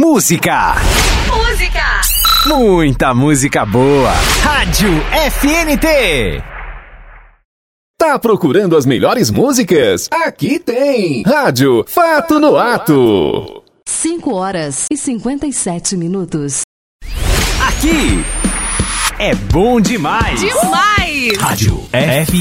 Música. Muita música boa. Rádio FNT. Tá procurando as melhores músicas? Aqui tem Rádio Fato no Ato. 5h57. Aqui é bom demais. Demais! Rádio FNT.